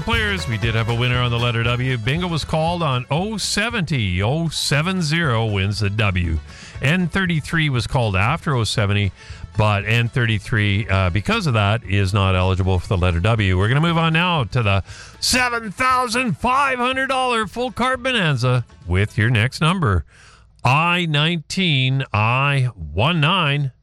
players. We did have a winner on the letter W. Bingo was called on 070. 070 wins the W. N33 was called after 070, but N33, because of that, is not eligible for the letter W. We're going to move on now to the $7,500 full card bonanza with your next number. I-19, I-19.